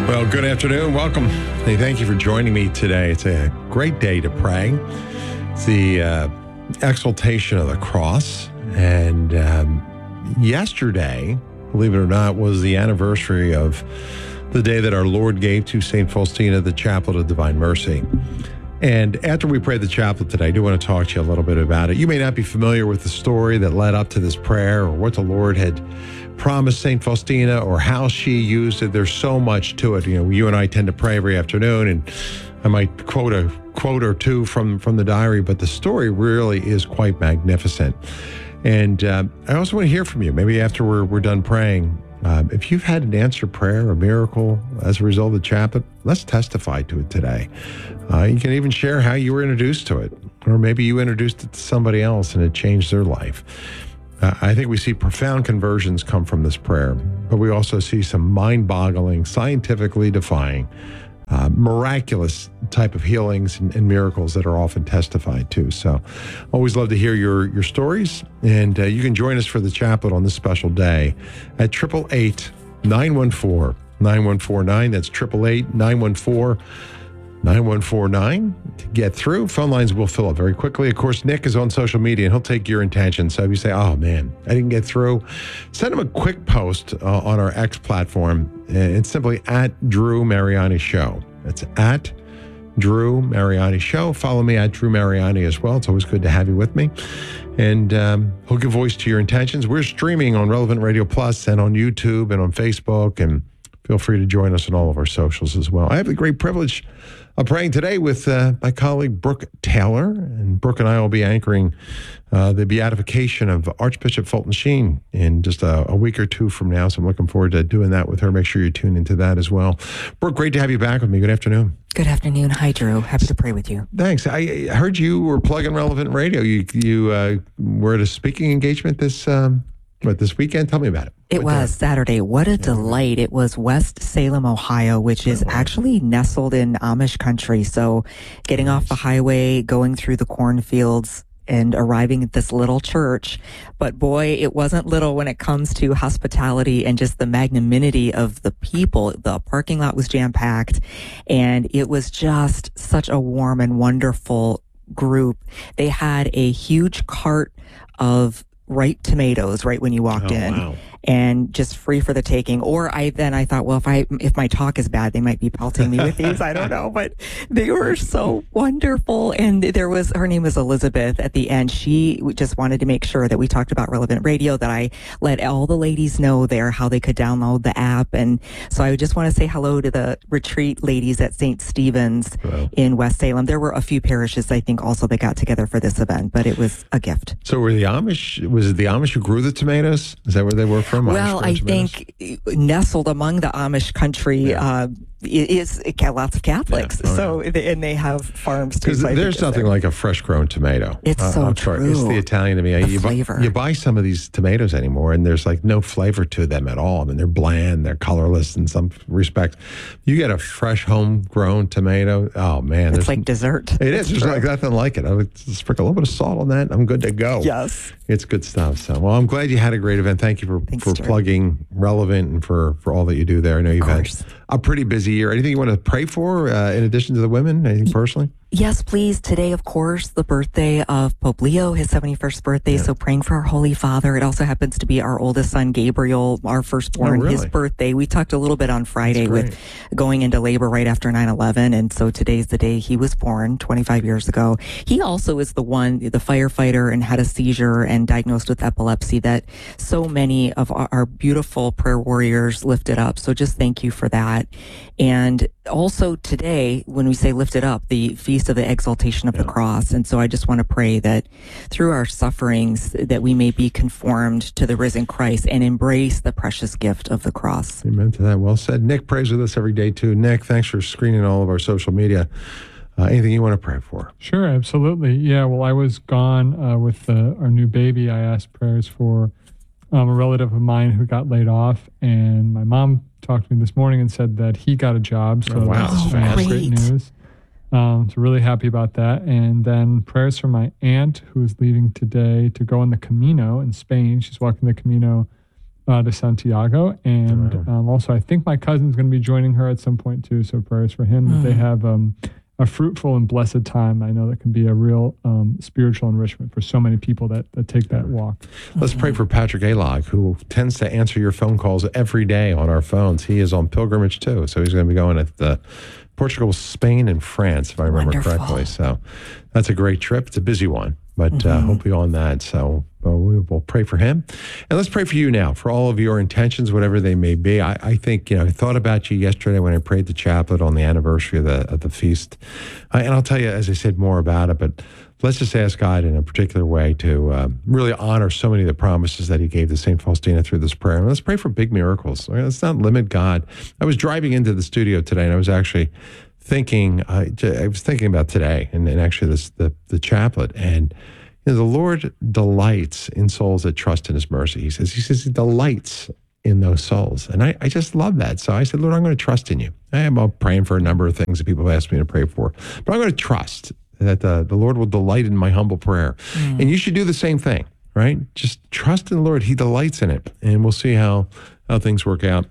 Well, good afternoon. Welcome. Hey, thank you for joining me today. It's a great day to pray. It's the exaltation of the cross. And yesterday, believe it or not, was the anniversary of the day that our Lord gave to St. Faustina the Chaplet of Divine Mercy. And after we pray the chaplet today, I do want to talk to you a little bit about it. You may not be familiar with the story that led up to this prayer or what the Lord had promised St. Faustina or how she used it. There's so much to it. You know, you and I tend to pray every afternoon, and I might quote a quote or two from the diary, but the story really is quite magnificent. And I also want to hear from you, maybe after we're done praying. If you've had an answered prayer, a miracle as a result of the chaplet, let's testify to it today. You can even share how you were introduced to it, or maybe you introduced it to somebody else and it changed their life. I think we see profound conversions come from this prayer, but we also see some mind-boggling, scientifically defying, miraculous type of healings and miracles that are often testified to. So always love to hear your stories, and you can join us for the chaplet on this special day at 888-914-9149. That's 888-914-9149 to get through. Phone lines will fill up very quickly. Of course, Nick is on social media and he'll take your intention. So if you say, oh man, I didn't get through, send him a quick post on our X platform. It's simply at Drew Mariani Show. That's at Drew Mariani Show. Follow me at Drew Mariani as well. It's always good to have you with me. And he'll give voice to your intentions. We're streaming on Relevant Radio Plus and on YouTube and on Facebook, and feel free to join us on all of our socials as well. I have the great privilege of praying today with my colleague Brooke Taylor, and Brooke and I will be anchoring the beatification of Archbishop Fulton Sheen in just a week or two from now. So I'm looking forward to doing that with her. Make sure you tune into that as well. Brooke, great to have you back with me. Good afternoon. Good afternoon. Hi, Drew. Happy to pray with you. Thanks. I heard you were plugging Relevant Radio. You were at a speaking engagement this weekend? Tell me about it. It was Saturday. What a delight. It was West Salem, Ohio, which is actually nestled in Amish country. So getting off the highway, going through the cornfields, and arriving at this little church. But boy, it wasn't little when it comes to hospitality and just the magnanimity of the people. The parking lot was jam-packed, and it was just such a warm and wonderful group. They had a huge cart of ripe tomatoes right when you walked in. Wow. And just free for the taking. Or I thought, well, if my talk is bad, they might be pelting me with these. I don't know, but they were so wonderful. And her name was Elizabeth at the end. She just wanted to make sure that we talked about Relevant Radio, that I let all the ladies know there how they could download the app. And so I just want to say hello to the retreat ladies at St. Stephen's in West Salem. There were a few parishes, I think, also that got together for this event, but it was a gift. So was it the Amish who grew the tomatoes? Is that where they were from? Well, I think nestled among the Amish country it got lots of Catholics. And they have farms too. Because there's nothing like a fresh grown tomato. It's so true. It's the Italian to me. You buy some of these tomatoes anymore, and there's like no flavor to them at all. I mean, they're bland, they're colorless in some respects. You get a fresh homegrown tomato. Oh man, it's like dessert. It is. There's like nothing like it. I would sprinkle a little bit of salt on that. I'm good to go. Yes, it's good stuff. So, well, I'm glad you had a great event. Thank you for plugging Relevant and for all that you do there. I know you've had a pretty busy year. Anything you want to pray for in addition to the women? Anything personally? Yes, please. Today, of course, the birthday of Pope Leo, his 71st birthday. Yeah. So praying for our Holy Father. It also happens to be our oldest son, Gabriel, our firstborn, his birthday. We talked a little bit on Friday with going into labor right after 9/11. And so today's the day he was born 25 years ago. He also is the firefighter, and had a seizure and diagnosed with epilepsy that so many of our beautiful prayer warriors lifted up. So just thank you for that. And also today, when we say lifted up, the feast of the exaltation of the cross. And so I just want to pray that through our sufferings that we may be conformed to the risen Christ and embrace the precious gift of the cross. Amen to that. Well said. Nick prays with us every day too. Nick, thanks for screening all of our social media. Anything you want to pray for? Sure, absolutely. Yeah, well, I was gone with our new baby. I asked prayers for a relative of mine who got laid off, and my mom talked to me this morning and said that he got a job. So that's great news. So really happy about that. And then prayers for my aunt, who's leaving today to go on the Camino in Spain. She's walking the Camino to Santiago. And also, I think my cousin's going to be joining her at some point too. So prayers for him that they have a fruitful and blessed time. I know that can be a real spiritual enrichment for so many people that take that walk. Let's pray for Patrick Alog, who tends to answer your phone calls every day on our phones. He is on pilgrimage too. So he's going to be going to Portugal, Spain, and France, if I remember correctly. So that's a great trip. It's a busy one, but hopefully on that. So we will pray for him. And let's pray for you now, for all of your intentions, whatever they may be. I think, I thought about you yesterday when I prayed the chaplet on the anniversary of the feast. And I'll tell you, as I said, more about it, but let's just ask God in a particular way to really honor so many of the promises that he gave to St. Faustina through this prayer. And let's pray for big miracles. Let's not limit God. I was driving into the studio today, and I was actually thinking, I was thinking about today, and actually the chaplet, and the Lord delights in souls that trust in his mercy. He says he delights in those souls. And I just love that. So I said, Lord, I'm going to trust in you. I am praying for a number of things that people have asked me to pray for, but I'm going to trust that the Lord will delight in my humble prayer. And you should do the same thing, right? Just trust in the Lord. He delights in it. And we'll see how things work out.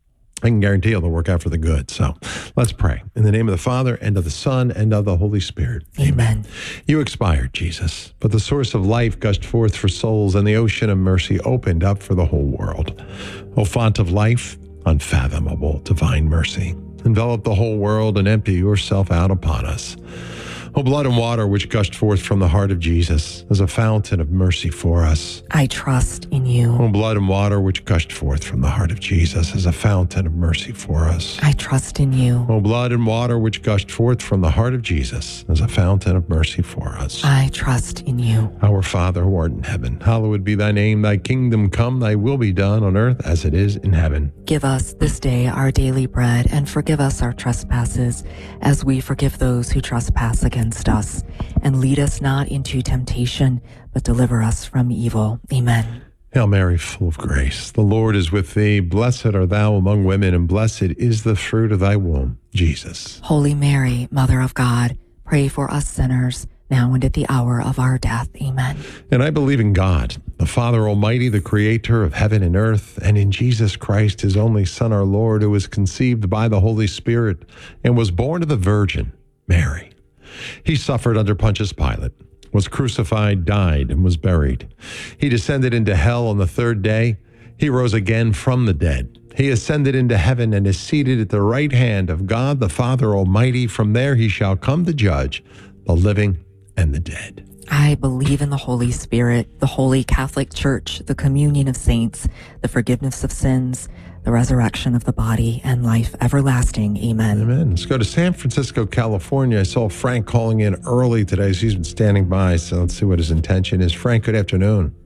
I can guarantee it'll work out for the good. So let's pray. In the name of the Father, and of the Son, and of the Holy Spirit. Amen. You expired, Jesus, but the source of life gushed forth for souls, and the ocean of mercy opened up for the whole world. O font of life, unfathomable divine mercy, envelop the whole world and empty yourself out upon us. O blood and water which gushed forth from the heart of Jesus as a fountain of mercy for us. I trust in you. O blood and water which gushed forth from the heart of Jesus as a fountain of mercy for us. I trust in you. O blood and water which gushed forth from the heart of Jesus as a fountain of mercy for us. I trust in you. Our Father who art in heaven, hallowed be thy name. Thy kingdom come, thy will be done on earth as it is in heaven. Give us this day our daily bread, and forgive us our trespasses, as we forgive those who trespass against us. And lead us not into temptation, but deliver us from evil. Amen. Hail Mary, full of grace, the Lord is with thee. Blessed art thou among women, and blessed is the fruit of thy womb, Jesus. Holy Mary, Mother of God, pray for us sinners, now and at the hour of our death. Amen. And I believe in God, the Father Almighty, the creator of heaven and earth, and in Jesus Christ, his only Son, our Lord, who was conceived by the Holy Spirit and was born of the Virgin Mary. He suffered under Pontius Pilate, was crucified, died, and was buried. He descended into hell on the third day. He rose again from the dead. He ascended into heaven and is seated at the right hand of God the Father Almighty. From there he shall come to judge the living and the dead. I believe in the Holy Spirit, the Holy Catholic Church, the communion of saints, the forgiveness of sins, the resurrection of the body, and life everlasting. Amen. Amen. Let's go to San Francisco, California. I saw Frank calling in early today. So he's been standing by, so let's see what his intention is. Frank, good afternoon.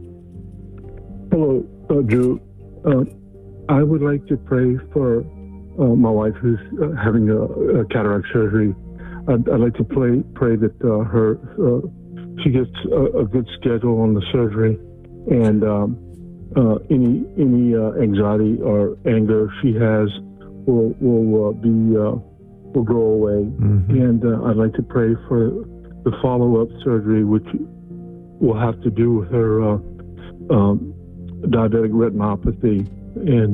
Hello, Drew. I would like to pray for my wife who's having a cataract surgery. I'd like to pray that she gets a good schedule on the surgery, and any anxiety or anger she has will go away. Mm-hmm. And I'd like to pray for the follow-up surgery, which will have to do with her diabetic retinopathy and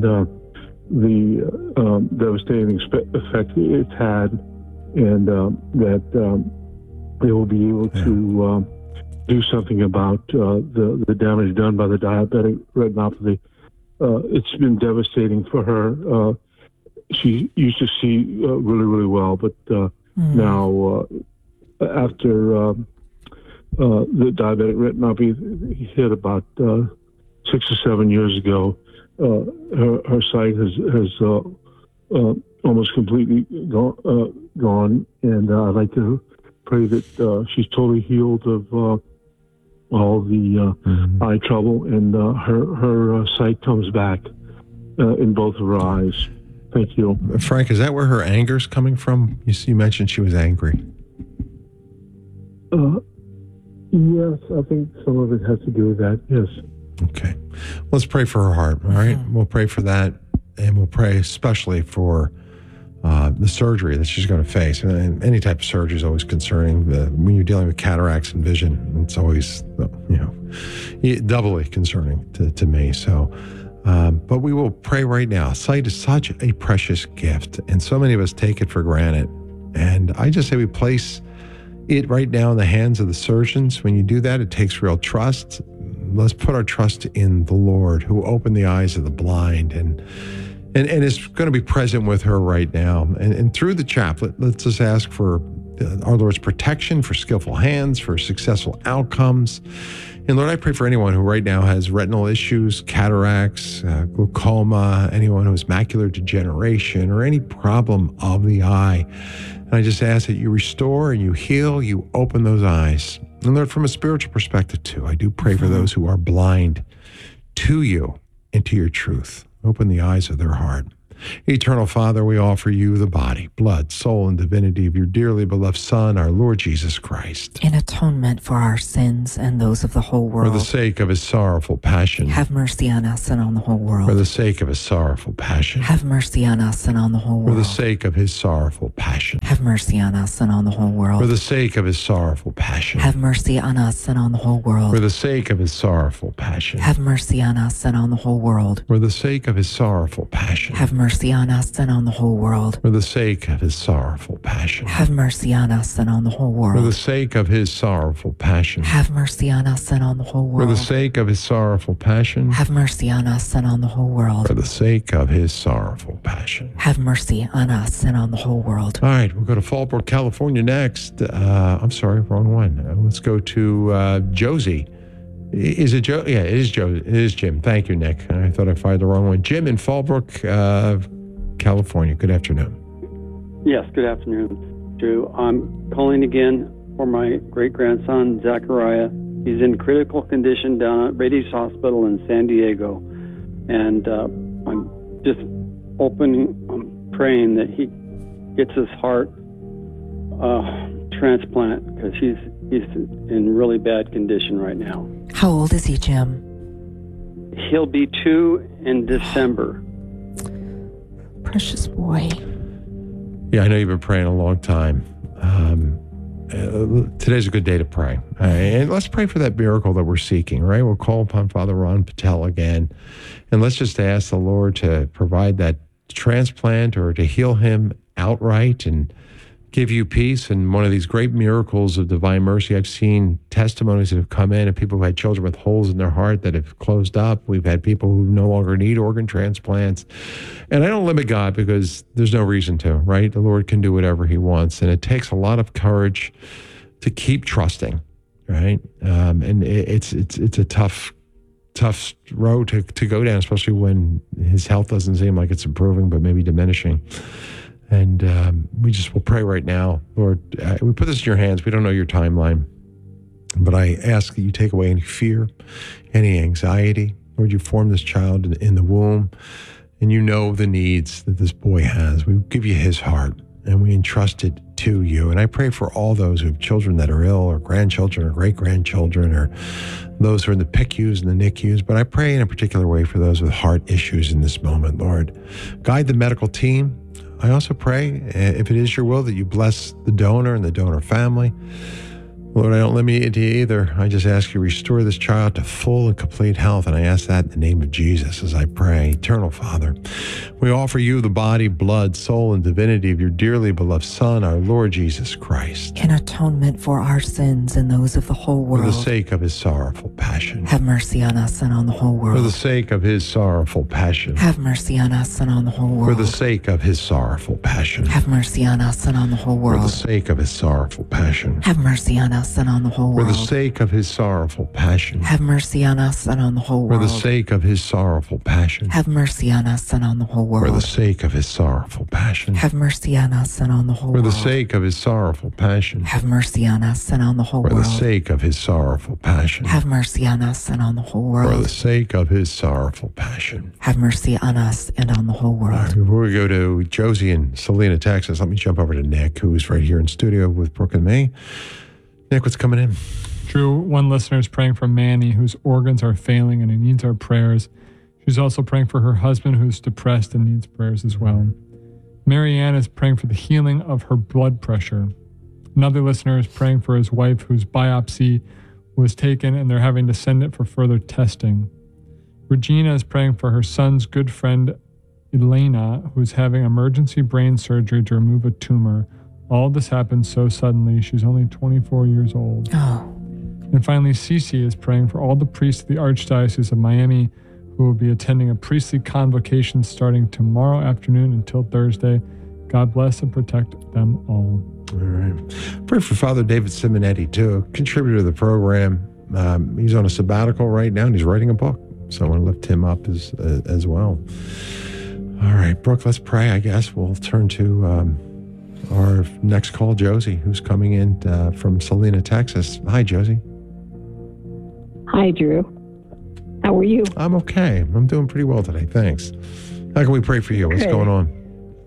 the devastating effect it's had, and that they will be able to do something about the damage done by the diabetic retinopathy. It's been devastating for her. She used to see really, really well, but now after the diabetic retinopathy hit about 6 or 7 years ago, her sight has almost completely gone, and I'd like to pray that she's totally healed of all the eye trouble, and her sight comes back in both of her eyes. Thank you. Frank, is that where her anger's coming from? You mentioned she was angry. Yes, I think some of it has to do with that, yes. Okay. Let's pray for her heart, all right? We'll pray for that, and we'll pray especially for the surgery that she's going to face. And any type of surgery is always concerning. When you're dealing with cataracts and vision, it's always, doubly concerning to me. So But we will pray right now. Sight is such a precious gift, and so many of us take it for granted. And I just say we place it right now in the hands of the surgeons. When you do that, it takes real trust. Let's put our trust in the Lord who opened the eyes of the blind and is going to be present with her right now. And through the chaplet, let's just ask for our Lord's protection, for skillful hands, for successful outcomes. And Lord, I pray for anyone who right now has retinal issues, cataracts, glaucoma, anyone who has macular degeneration, or any problem of the eye. And I just ask that you restore and you heal, you open those eyes. And Lord, from a spiritual perspective too, I do pray for those who are blind to you and to your truth. Open the eyes of their heart. Eternal Father, we offer you the body, blood, soul, and divinity of your dearly beloved Son, our Lord Jesus Christ. In atonement for our sins and those of the whole world. For the sake of his sorrowful passion. Have mercy on us and on the whole world. For the sake of his sorrowful passion. Have mercy on us and on the whole world. For the sake of his sorrowful passion. Have mercy on us and on the whole world. For the sake of his sorrowful passion. Have mercy on us and on the whole world. For the sake of his sorrowful passion. Have mercy on us and on the whole world. For the sake of his sorrowful passion. Have mercy on us and on the whole world. For the sake of his sorrowful passion. Have mercy on us and on the whole world. For the sake of his sorrowful passion. Have mercy on us and on the whole For world. the sake of his sorrowful passion. Have mercy on us and on the whole world. For the sake of his sorrowful passion. Have mercy on us and on the whole world. All right, we'll go to Fallbrook, California next. I'm sorry, wrong one. Let's go to Josie. Is it Joe? Yeah, it is Joe. It is Jim. Thank you, Nick. I thought I fired the wrong one. Jim in Fallbrook, California. Good afternoon. Yes, good afternoon, Drew. I'm calling again for my great-grandson, Zachariah. He's in critical condition down at Rady's Hospital in San Diego. And I'm just praying that he gets his heart transplant because he's in really bad condition right now. How old is he, Jim? He'll be 2 in December. Precious boy. Yeah, I know you've been praying a long time. Today's a good day to pray. And let's pray for that miracle that we're seeking, right? We'll call upon Father Ron Patel again. And let's just ask the Lord to provide that transplant or to heal him outright and give you peace. And one of these great miracles of divine mercy, I've seen testimonies that have come in of people who had children with holes in their heart that have closed up. We've had people who no longer need organ transplants. And I don't limit God because there's no reason to, right? The Lord can do whatever he wants. And it takes a lot of courage to keep trusting, right? And it's a tough road to go down, especially when his health doesn't seem like it's improving, but maybe diminishing. And we just will pray right now. Lord, we put this in your hands. We don't know your timeline, but I ask that you take away any fear, any anxiety. Lord, you formed this child in the womb, and you know the needs that this boy has. We give you his heart, and we entrust it to you. And I pray for all those who have children that are ill, or grandchildren, or great-grandchildren, or those who are in the PICUs and the NICUs. But I pray in a particular way for those with heart issues in this moment, Lord. Guide the medical team. I also pray, if it is your will, that you bless the donor and the donor family. Lord, I don't limit you to either. I just ask you restore this child to full and complete health, and I ask that in the name of Jesus as I pray. Eternal Father, we offer you the body, blood, soul, and divinity of your dearly beloved Son, our Lord Jesus Christ. In atonement for our sins and those of the whole world. For the sake of his sorrowful passion. Have mercy on us and on the whole world. For the sake of his sorrowful passion. Have mercy on us and on the whole world. For the sake of his sorrowful passion. Have mercy on us and on the whole world. For the sake of his sorrowful passion. Have mercy on us and on the whole world. For the sake of his sorrowful passion. Have mercy on us and on the whole For world. the sake of his sorrowful passion. Have mercy on us and on the whole world. For the sake of his sorrowful passion. Have mercy on us and on the whole For world. the sake of his sorrowful passion. Have mercy on us and on the whole For the world. sake of his sorrowful passion. Have mercy on us and on the whole For the world. sake of his sorrowful passion. Have mercy on us and on the whole All right, world. before we go to Josie in Salina, Texas, let me jump over to Nick, who's right here in studio with Brooke and me. Nick, what's coming in? Drew, one listener is praying for Manny, whose organs are failing and he needs our prayers. She's also praying for her husband, who's depressed and needs prayers as well. Marianne is praying for the healing of her blood pressure. Another listener is praying for his wife, whose biopsy was taken and they're having to send it for further testing. Regina is praying for her son's good friend, Elena, who's having emergency brain surgery to remove a tumor. All this happened so suddenly. She's only 24 years old. Oh, And finally, Cece is praying for all the priests of the Archdiocese of Miami who will be attending a priestly convocation starting tomorrow afternoon until Thursday. God bless and protect them all. All right. Pray for Father David Simonetti, too, a contributor to the program. He's on a sabbatical right now, and he's writing a book. So I want to lift him up as well. All right, Brooke, let's pray, I guess. We'll turn to our next call, Josie, who's coming in from Salina, Texas. Hi, Josie. Hi, Drew. How are you? I'm okay. I'm doing pretty well today. Thanks. How can we pray for you? What's Good. going on?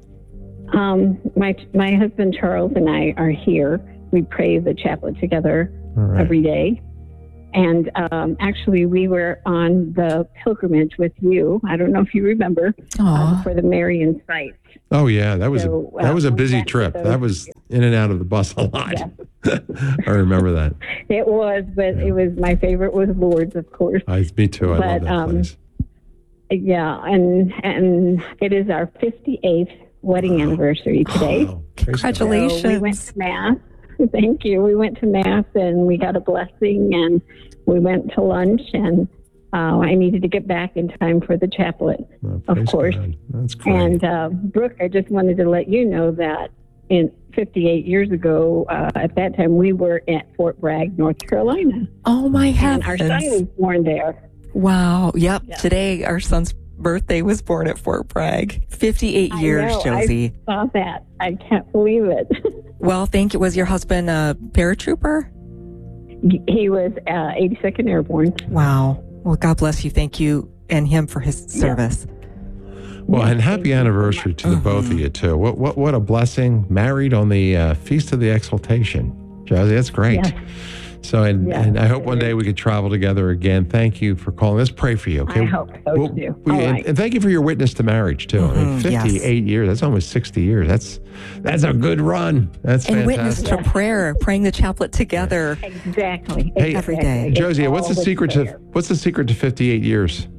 My husband Charles and I are here. We pray the chaplet together All right. every day. And actually, we were on the pilgrimage with you. I don't know if you remember, aw. for the Marian sites. Oh, yeah. That was So, a busy back to trip. those- That was in and out of the bus a lot. Yeah. I remember that. It was, but it was my favorite was Lourdes, of course. Me too. I love But, that place. Yeah, and it is our 58th wedding anniversary today. Wow. Praise God. Congratulations. So we went to Mass. Thank you. We went to Mass and we got a blessing and we went to lunch and I needed to get back in time for the chaplet, Oh, of praise course. God. That's great. And Brooke, I just wanted to let you know that in 58 years ago, at that time, we were at Fort Bragg, North Carolina. Oh, my And our son heavens. was born there. Wow. Yep. Yeah. Today, our son's birthday was born at Fort Bragg. 58 I years, know, Josie. I saw that. I can't believe it. Well, thank you. Was your husband a paratrooper? He was 82nd Airborne. Wow. Well, God bless you. Thank you and him for his service. Well, Yeah, and thank happy you so anniversary much. to the both of you, too. What a blessing. Married on the Feast of the Exaltation. Josie, that's great. Yes. So, and Yeah, I hope it one day is. we could travel together again. Thank you for calling. Let's pray for you, okay? I hope so, too. All right. And thank you for your witness to marriage, too. I mean, Mhm, yes. 58 years. That's almost 60 years. That's a good run. That's And witness fantastic. to prayer, praying the chaplet together. Exactly. Hey, every day. It's Josie, what's the all secret with to prayer. 58 years?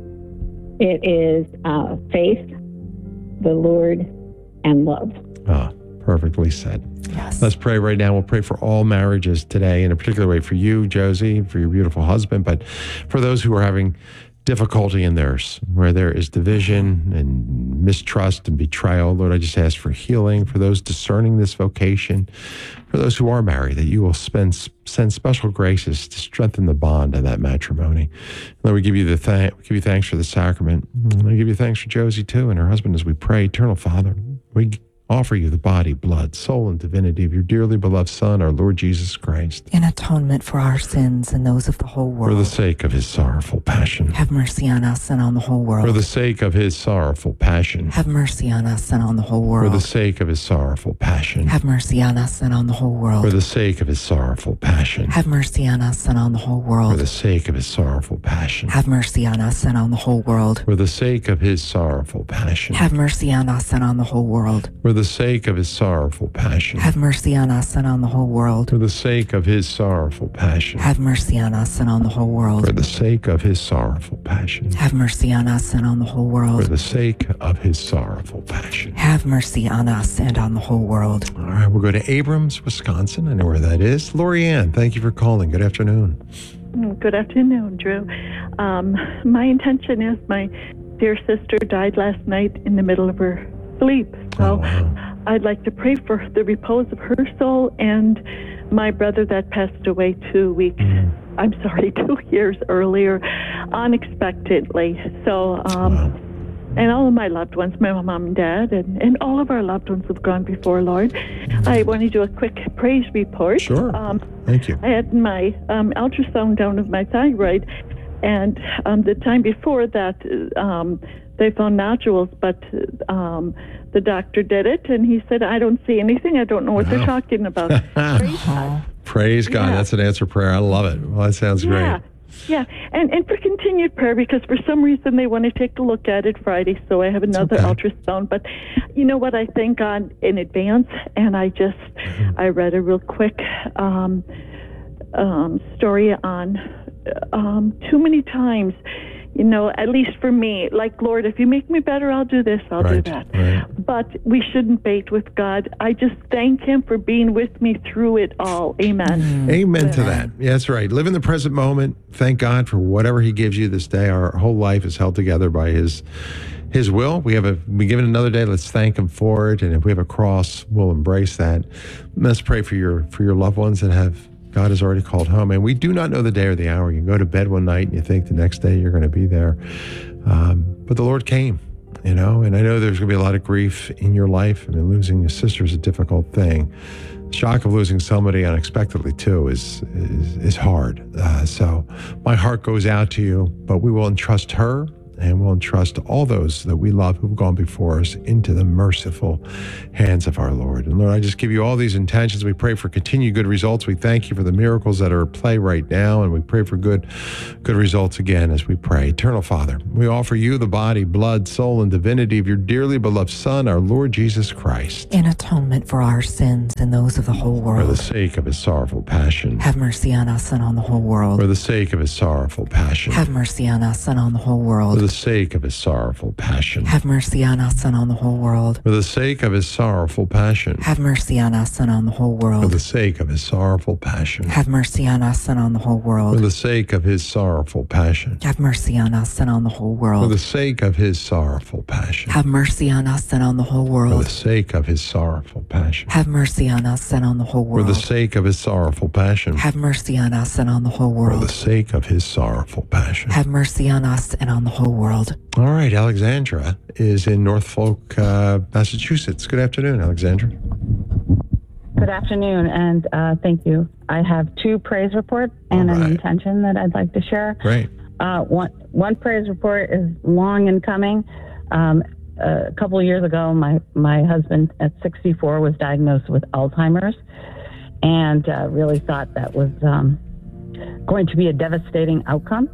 It is faith, the Lord, and love. Ah, perfectly said. Yes. Let's pray right now. We'll pray for all marriages today, in a particular way for you, Josie, for your beautiful husband, but for those who are having difficulty in theirs, where there is division and mistrust and betrayal. Lord, I just ask for healing for those discerning this vocation, for those who are married, that you will send special graces to strengthen the bond of that matrimony. Lord, we give you we give you thanks for the sacrament. And I give you thanks for Josie too and her husband as we pray. Eternal Father, we offer you the body, blood, soul, and divinity of your dearly beloved Son, our Lord Jesus Christ, In atonement for our sins and those of the whole for the world. sake of his sorrowful passion. Have mercy on us and on the whole For the world. sake of his sorrowful passion. Have mercy on us and on the whole For the world. sake of his sorrowful passion. Have mercy on us and on the whole For world. the sake of his sorrowful passion. Have mercy on us and on the whole For world. the sake of his sorrowful passion. Have mercy on us and on the whole world. For the sake of his sorrowful passion. Have mercy on us and on the whole world. For the sake of his sorrowful passion. Have mercy on us and on the whole world. For the sake of his sorrowful passion. Have mercy on us and on the whole For world. the sake of his sorrowful passion. Have mercy on us and on the whole For world. the sake of his sorrowful passion. Have mercy on us and on the whole world. All right, we'll go to Abrams, Wisconsin. I know where that is. Lori Ann, thank you for calling. Good afternoon. Good afternoon, Drew. My intention is my dear sister died last night in the middle of her sleep. So Oh, wow. I'd like to pray for the repose of her soul and my brother that passed away 2 weeks. I'm sorry, 2 years earlier, unexpectedly. So, Wow. and all of my loved ones, my mom and dad, and all of our loved ones have gone before, Lord. I want to do a quick praise report. Sure. Thank you. I had my ultrasound down of my thyroid, and the time before that, they found nodules, but the doctor did it, and he said, I don't see anything. I don't know what Wow. they're talking about. Praise God. Yeah. That's an answer prayer. I love it. Well, that sounds great. Yeah. Yeah, and for continued prayer, because for some reason they want to take a look at it Friday, so I have another okay. ultrasound. But you know what? I thank God in advance, and I read a real quick story on too many times, at least for me, like, Lord, if you make me better, I'll do this, I'll do that. Right. But we shouldn't bait with God. I just thank him for being with me through it all. Amen. Amen to that. Yeah, that's right. Live in the present moment. Thank God for whatever he gives you this day. Our whole life is held together by his will. We have been given another day. Let's thank him for it. And if we have a cross, we'll embrace that. Let's pray for your loved ones that God has already called home. And we do not know the day or the hour. You can go to bed one night and you think the next day you're going to be there. But the Lord came, and I know there's going to be a lot of grief in your life. I mean, losing a sister is a difficult thing. The shock of losing somebody unexpectedly too is hard. So my heart goes out to you, but we will entrust her and we'll entrust all those that we love who've gone before us into the merciful hands of our Lord. And Lord, I just give you all these intentions. We pray for continued good results. We thank you for the miracles that are at play right now, and we pray for good results again as we pray. Eternal Father, we offer you the body, blood, soul, and divinity of your dearly beloved Son, our Lord Jesus Christ, in atonement for our sins and those of the whole for the world. sake of his sorrowful passion. Have mercy on us and on the whole world. For the sake of his sorrowful passion. Have mercy on us and on the whole For world. the sake of his sorrowful passion. Have mercy on us and on the whole world. For the sake of his sorrowful passion. Have mercy on us and on the whole For world. the sake of his sorrowful passion. Have mercy on us and on the whole For world. the sake of his sorrowful passion. Have mercy on us and on the whole For world. the sake of his sorrowful passion. Have mercy on us and on the whole For the world. sake of his sorrowful passion. Have mercy on us and on the whole For the world. sake of his sorrowful passion. Have mercy on us and on the whole For the world. sake of his sorrowful passion. Have mercy on us and on the whole world. All right, Alexandra is in Norfolk, Massachusetts. Good afternoon, Alexandra. Good afternoon, and thank you. I have two praise reports and All an right. intention that I'd like to share. Great. One praise report is long in coming. A couple of years ago, my husband at 64 was diagnosed with Alzheimer's, and really thought that was going to be a devastating outcome.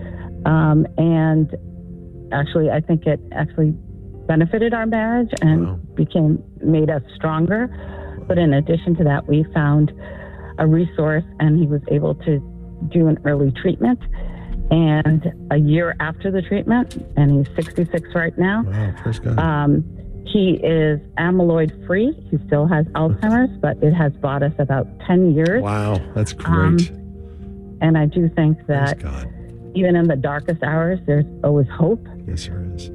And actually, I think it actually benefited our marriage and Wow. made us stronger. But in addition to that, we found a resource, and he was able to do an early treatment. And a year after the treatment, and he's 66 right now, Wow, praise God. he is amyloid free. He still has Alzheimer's, but it has bought us about 10 years. Wow, that's great. And I do think Praise that God. even in the darkest hours, there's always hope. Yes, there is.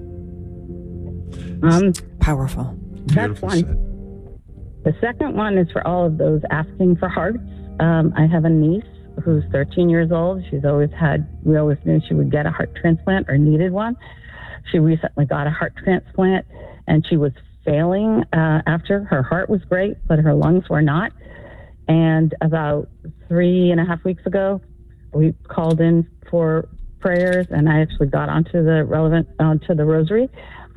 Powerful. That's Beautiful one. said. The second one is for all of those asking for hearts. I have a niece who's 13 years old. We always knew she would get a heart transplant or needed one. She recently got a heart transplant, and she was failing after. Her heart was great, but her lungs were not. And about 3.5 weeks ago, we called in for prayers, and I actually got onto the rosary.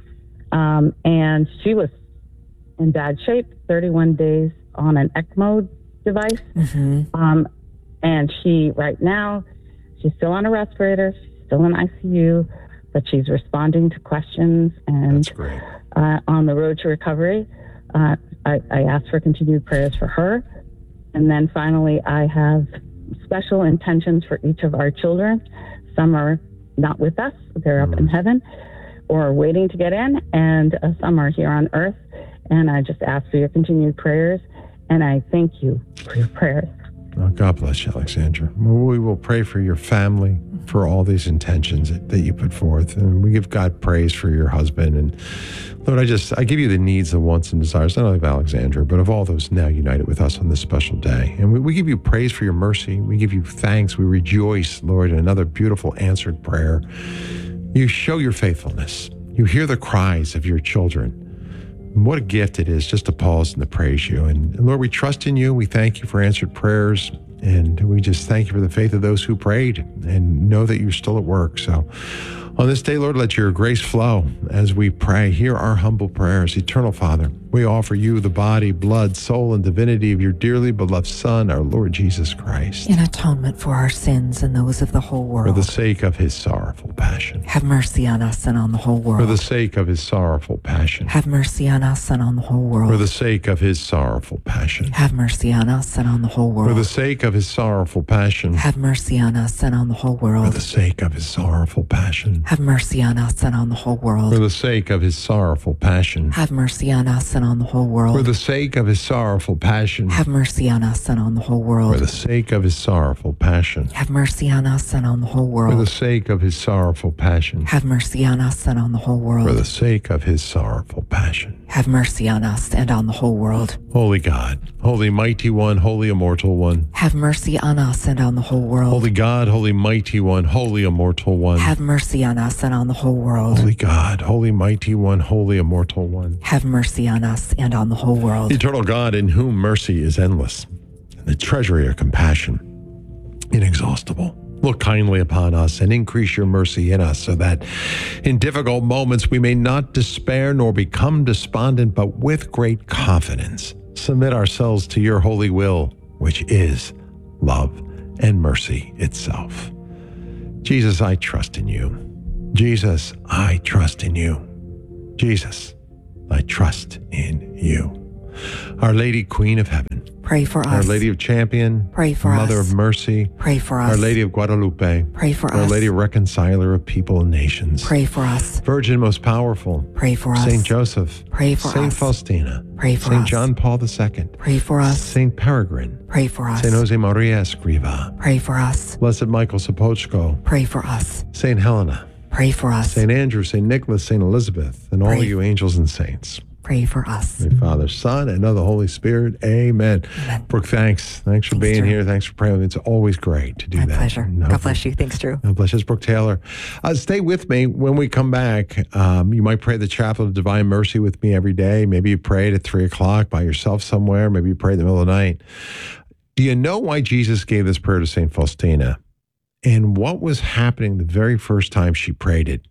And she was in bad shape, 31 days on an ECMO device. Mm-hmm. And right now, she's still on a respirator, she's still in ICU, but she's responding to questions and That's great. on the road to recovery. I asked for continued prayers for her. And then finally, I have special intentions for each of our children. Some are not with us, they're up in heaven or waiting to get in, and some are here on earth. And I just ask for your continued prayers, and I thank you for your prayers. Oh, God bless you, Alexandra. We will pray for your family, for all these intentions that you put forth. And we give God praise for your husband. And Lord, I give you the needs, the wants, and desires, not only of Alexandra, but of all those now united with us on this special day. And we give you praise for your mercy. We give you thanks. We rejoice, Lord, in another beautiful answered prayer. You show your faithfulness. You hear the cries of your children. What a gift it is just to pause and to praise you. And Lord, we trust in you. We thank you for answered prayers. And we just thank you for the faith of those who prayed and know that you're still at work. So on this day, Lord, let your grace flow as we pray. Hear our humble prayers. Eternal Father, we offer you the body, blood, soul, and divinity of your dearly beloved Son, our Lord Jesus Christ, In atonement for our sins and those of the whole for world. the sake of his sorrowful passion. Have mercy on us and on the whole For the world. sake of his sorrowful passion. Have mercy on us and on the whole For world. the sake of his sorrowful passion. Have mercy on us and on the whole For the world. sake of his sorrowful passion. Have mercy on us and on the whole For world. the sake of his sorrowful passion. passion. Have mercy on us and on the whole world. For the sake of his sorrowful passion. Have mercy on us and on the whole world. For the sake of his sorrowful passion. Have mercy on us and on the whole world. For the sake of his sorrowful passion. Have mercy on us and on the whole For the world. sake of his sorrowful passion. Have mercy on us and on the whole For the world. sake of his sorrowful passion. Have mercy on us and on the whole world. Holy God, holy mighty one, holy immortal one. Have mercy on us and on the whole world. Holy God, holy mighty one, holy immortal one. Have mercy on us and on the whole world. Holy God, holy mighty one, holy immortal one. Have mercy on us and on the whole world. Eternal God, in whom mercy is endless, and the treasury of compassion inexhaustible. Look kindly upon us and increase your mercy in us, so that in difficult moments we may not despair nor become despondent, but with great confidence submit ourselves to your holy will, which is love and mercy itself. Jesus, I trust in you. Jesus, I trust in you. Jesus, I trust in you. Our Lady, Queen of Heaven, Pray for us. Our Lady of Champion, Pray for Mother us. of Mercy, Pray for us. Our Lady of Guadalupe, Pray for Our us. Lady Reconciler of people and nations, Pray for us. Virgin most powerful, Pray for us. Saint Joseph, Pray for Saint us. Faustina, Pray for Saint us. John Paul II, Pray for us. Saint Peregrine, Pray for us. Saint Jose Maria Escriva, Pray for us. Blessed Michael Sopochko, Pray for us. Saint Helena, Pray for us. Saint Andrew, Saint Nicholas, Saint Elizabeth, and all Pray. you angels and saints. Pray for us. In the Father, Son, and of the Holy Spirit. Amen. Amen. Brooke, thanks. Thanks for being Drew. here. Thanks for praying with me. It's always great to do My that. pleasure. No, God bless you. Thanks, Drew. God bless you. It's Brooke Taylor. Stay with me when we come back. You might pray the Chaplet of Divine Mercy with me every day. Maybe you prayed at 3 o'clock by yourself somewhere. Maybe you prayed in the middle of the night. Do you know why Jesus gave this prayer to St. Faustina? And what was happening the very first time she prayed it?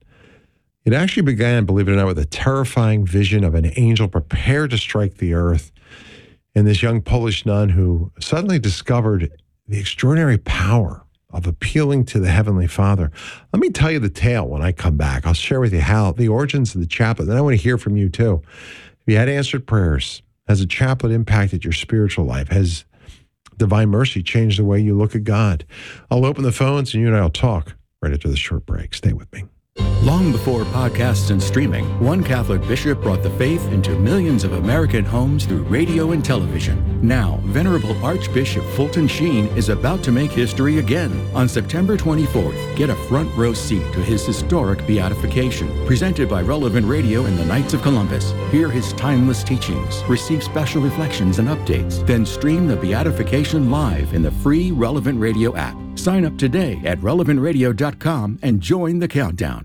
It actually began, believe it or not, with a terrifying vision of an angel prepared to strike the earth, and this young Polish nun who suddenly discovered the extraordinary power of appealing to the Heavenly Father. Let me tell you the tale when I come back. I'll share with you how the origins of the chaplet. Then I want to hear from you too. If you had answered prayers, has a chaplet impacted your spiritual life? Has Divine Mercy changed the way you look at God? I'll open the phones and you and I will talk right after this short break. Stay with me. Long before podcasts and streaming, one Catholic bishop brought the faith into millions of American homes through radio and television. Now, Venerable Archbishop Fulton Sheen is about to make history again. On September 24th, get a front row seat to his historic beatification, presented by Relevant Radio and the Knights of Columbus. Hear his timeless teachings, receive special reflections and updates, then stream the beatification live in the free Relevant Radio app. Sign up today at relevantradio.com and join the countdown.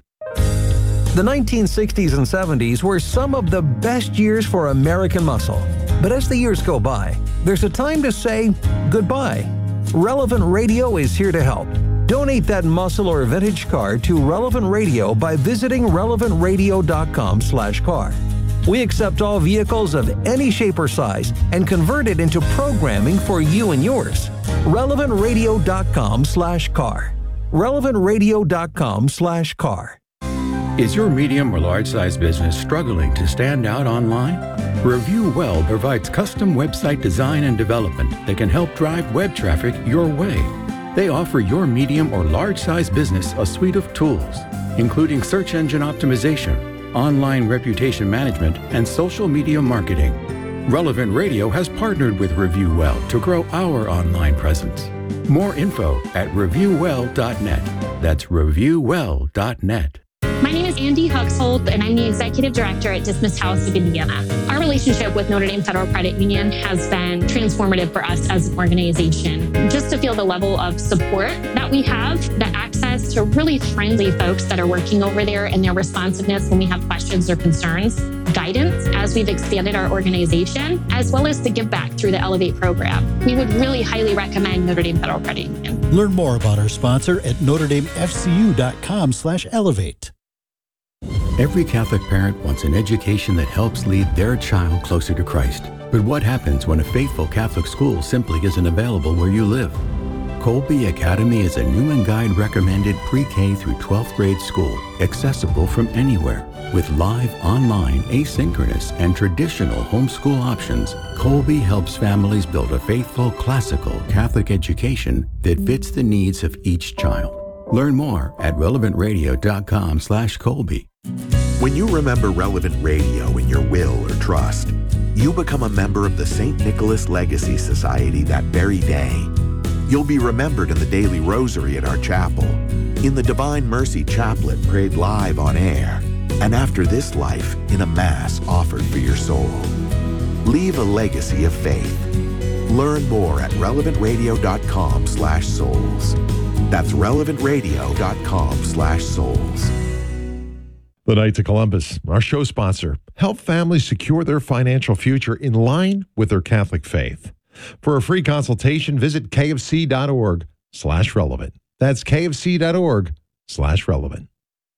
The 1960s and 70s were some of the best years for American muscle. But as the years go by, there's a time to say goodbye. Relevant Radio is here to help. Donate that muscle or vintage car to Relevant Radio by visiting relevantradio.com/car. We accept all vehicles of any shape or size and convert it into programming for you and yours. relevantradio.com/car. relevantradio.com/car. Is your medium or large size business struggling to stand out online? Review Well provides custom website design and development that can help drive web traffic your way. They offer your medium or large size business a suite of tools, including search engine optimization, online reputation management, and social media marketing. Relevant Radio has partnered with Review Well to grow our online presence. More info at reviewwell.net. That's reviewwell.net. My name is Andy Huxhold, and I'm the Executive Director at Dismiss House of Indiana. Our relationship with Notre Dame Federal Credit Union has been transformative for us as an organization. Just to feel the level of support that we have, the access to really friendly folks that are working over there, and their responsiveness when we have questions or concerns, guidance as we've expanded our organization, as well as the give back through the Elevate program. We would really highly recommend Notre Dame Federal Credit Union. Learn more about our sponsor at NotreDameFCU.com/elevate. Every Catholic parent wants an education that helps lead their child closer to Christ. But what happens when a faithful Catholic school simply isn't available where you live? Colby Academy is a Newman Guide recommended pre-K through 12th grade school, accessible from anywhere. With live, online, asynchronous, and traditional homeschool options, Colby helps families build a faithful, classical Catholic education that fits the needs of each child. Learn more at relevantradio.com/Colby. When you remember Relevant Radio in your will or trust, you become a member of the St. Nicholas Legacy Society that very day. You'll be remembered in the daily rosary at our chapel, in the Divine Mercy Chaplet prayed live on air, and after this life in a Mass offered for your soul. Leave a legacy of faith. Learn more at relevantradio.com/souls. That's relevantradio.com/souls. The Knights of Columbus, our show sponsor, help families secure their financial future in line with their Catholic faith. For a free consultation, visit kfc.org/relevant. That's kfc.org/relevant.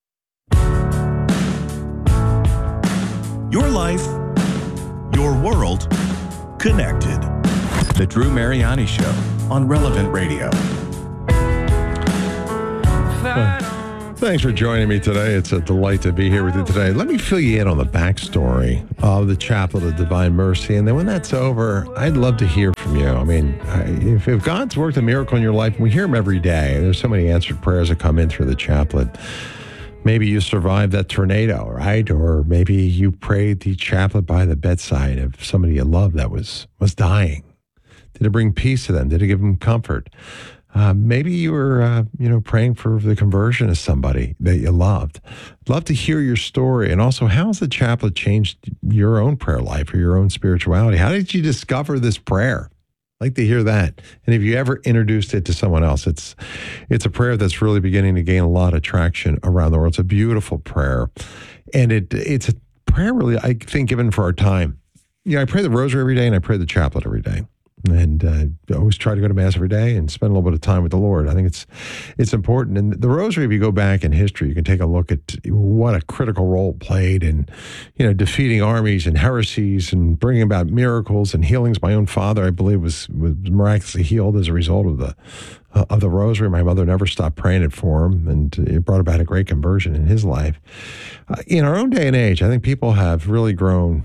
Your life, your world, connected. The Drew Mariani Show on Relevant Radio. Thanks for joining me today. It's a delight to be here with you today. Let me fill you in on the backstory of the Chaplet of Divine Mercy. And then when that's over, I'd love to hear from you. I mean, if God's worked a miracle in your life, and we hear them every day, there's so many answered prayers that come in through the chaplet. Maybe you survived that tornado, right? Or maybe you prayed the chaplet by the bedside of somebody you loved that was dying. Did it bring peace to them? Did it give them comfort? Maybe you were, praying for the conversion of somebody that you loved. I'd love to hear your story. And also, how has the chaplet changed your own prayer life or your own spirituality? How did you discover this prayer? I'd like to hear that. And if you ever introduced it to someone else, it's a prayer that's really beginning to gain a lot of traction around the world. It's a beautiful prayer. And it's a prayer really, I think, given for our time. I pray the rosary every day and I pray the chaplet every day. And I always try to go to Mass every day and spend a little bit of time with the Lord. I think it's important. And the rosary, if you go back in history, you can take a look at what a critical role it played in, defeating armies and heresies and bringing about miracles and healings. My own father, I believe, was miraculously healed as a result of the rosary. My mother never stopped praying it for him, and it brought about a great conversion in his life. In our own day and age, I think people have really grown,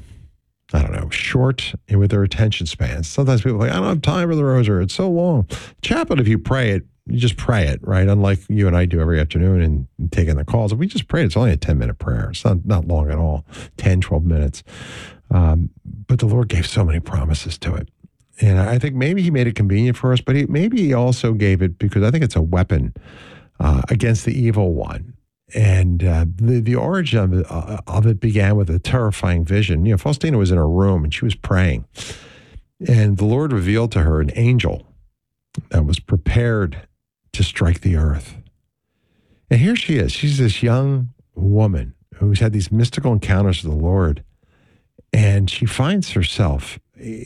short with their attention spans. Sometimes people are like, I don't have time for the rosary. It's so long. Chaplet, if you pray it, you just pray it, right? Unlike you and I do every afternoon and taking the calls. If we just pray it, it's only a 10-minute prayer. It's not long at all, 10, 12 minutes. But the Lord gave so many promises to it. And I think maybe he made it convenient for us, but maybe he also gave it because I think it's a weapon against the evil one. And the origin of it began with a terrifying vision. Faustina was in her room and she was praying. And the Lord revealed to her an angel that was prepared to strike the earth. And here she is. She's this young woman who's had these mystical encounters with the Lord. And she finds herself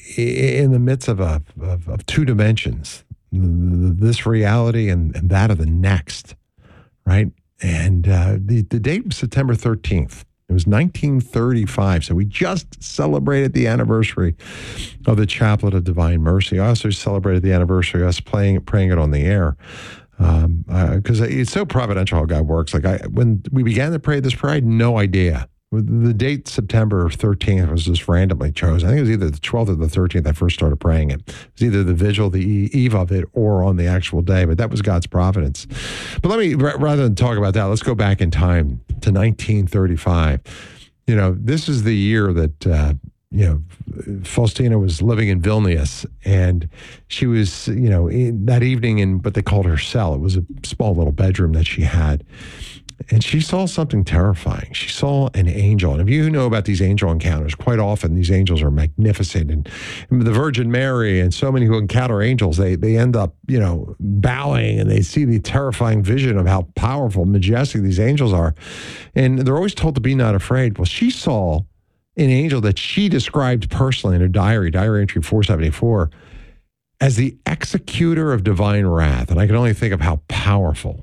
in the midst of two dimensions, this reality and that of the next, right? And the date was September 13th. It was 1935. So we just celebrated the anniversary of the Chaplet of Divine Mercy. I also celebrated the anniversary of us praying it on the air. Because it's so providential how God works. When we began to pray this prayer, I had no idea. The date September 13th was just randomly chosen. I think it was either the 12th or the 13th I first started praying it. It was either the vigil, the eve of it, or on the actual day, but that was God's providence. But let me, rather than talk about that, let's go back in time to 1935. This is the year that, Faustina was living in Vilnius, and she was, that evening in what they called her cell. It was a small little bedroom that she had. And she saw something terrifying. She saw an angel. And if you know about these angel encounters, quite often these angels are magnificent. And the Virgin Mary and so many who encounter angels, they end up, bowing, and they see the terrifying vision of how powerful, majestic these angels are. And they're always told to be not afraid. Well, she saw an angel that she described personally in her diary entry 474, as the executor of divine wrath. And I can only think of how powerful,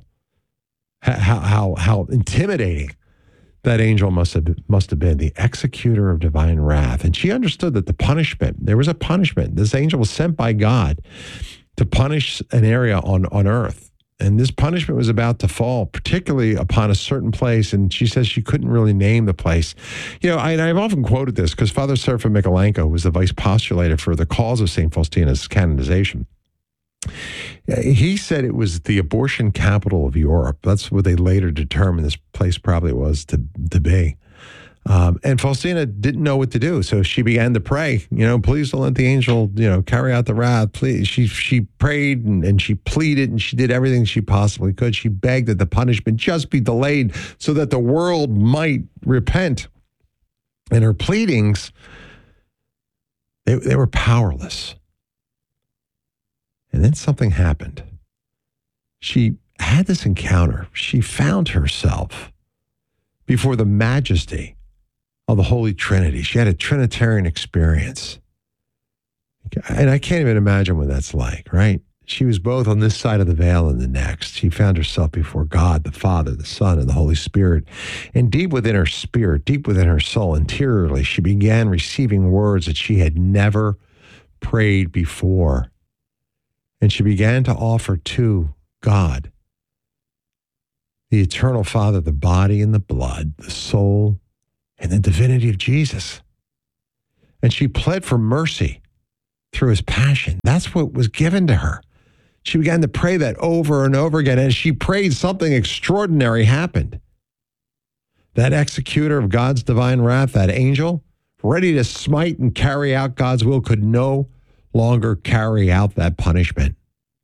how intimidating that angel must have been, the executor of divine wrath. And she understood that there was a punishment. This angel was sent by God to punish an area on earth. And this punishment was about to fall, particularly upon a certain place. And she says she couldn't really name the place. I've often quoted this because Father Seraphim Michalenko was the vice postulator for the cause of St. Faustina's canonization. He said it was the abortion capital of Europe. That's what they later determined this place probably was to be. And Faustina didn't know what to do, so she began to pray. Please don't let the angel, carry out the wrath. Please, she prayed and she pleaded and she did everything she possibly could. She begged that the punishment just be delayed so that the world might repent. And her pleadings, they were powerless. And then something happened. She had this encounter. She found herself before the majesty of the Holy Trinity. She had a Trinitarian experience. And I can't even imagine what that's like, right? She was both on this side of the veil and the next. She found herself before God, the Father, the Son, and the Holy Spirit. And deep within her spirit, deep within her soul, interiorly, she began receiving words that she had never prayed before. And she began to offer to God, the eternal Father, the body and the blood, the soul, and the divinity of Jesus. And she pled for mercy through his passion. That's what was given to her. She began to pray that over and over again. As she prayed, something extraordinary happened. That executor of God's divine wrath, that angel, ready to smite and carry out God's will, could no longer carry out that punishment.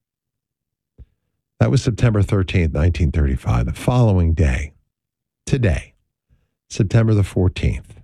That was September 13th, 1935. The following day, today, September the 14th,